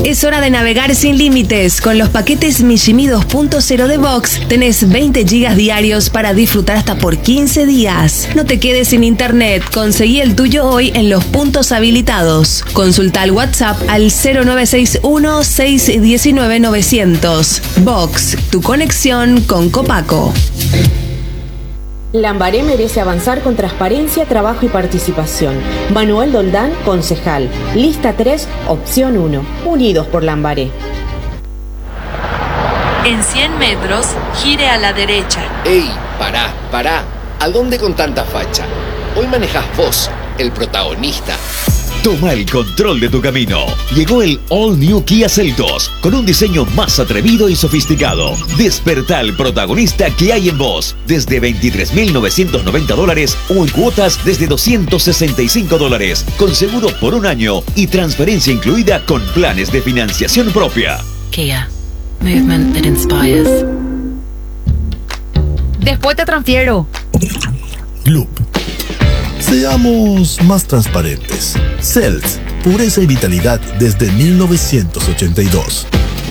Es hora de navegar sin límites. Con los paquetes Mijimi 2.0 de Vox tenés 20 gigas diarios para disfrutar hasta por 15 días. No te quedes sin internet. Conseguí el tuyo hoy en los puntos habilitados. Consulta al WhatsApp al 0961-619-900. Vox, tu conexión con Copaco. Lambaré merece avanzar con transparencia, trabajo y participación. Manuel Doldán, concejal. Lista 3, opción 1. Unidos por Lambaré. En 100 metros, gire a la derecha. ¡Ey! Pará. ¿A dónde con tanta facha? Hoy manejás vos, el protagonista. Toma el control de tu camino. Llegó el All New Kia Seltos, con un diseño más atrevido y sofisticado. Despertá al protagonista que hay en vos, desde $23,990 o en cuotas desde $265, con seguro por un año y transferencia incluida con planes de financiación propia. Kia. Movement that inspires. Después te transfiero. Loop. Seamos más transparentes. Cells, pureza y vitalidad desde 1982.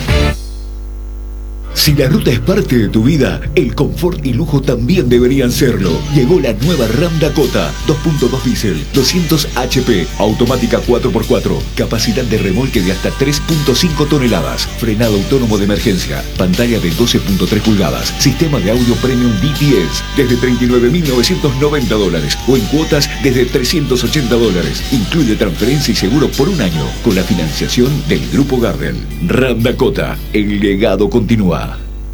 Si la ruta es parte de tu vida, el confort y lujo también deberían serlo. Llegó la nueva Ram Dakota, 2.2 diésel, 200 HP, automática 4x4, capacidad de remolque de hasta 3.5 toneladas, frenado autónomo de emergencia, pantalla de 12.3 pulgadas, sistema de audio premium DTS, desde $39,990 o en cuotas desde $380. Incluye transferencia y seguro por un año con la financiación del Grupo Gardel. Ram Dakota, el legado continúa.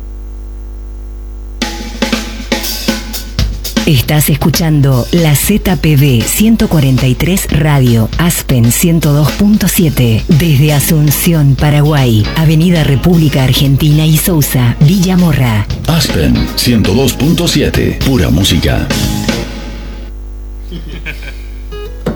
Estás escuchando la ZPB 143 Radio, Aspen 102.7, desde Asunción, Paraguay, Avenida República Argentina y Sousa, Villa Morra. Aspen 102.7, pura música.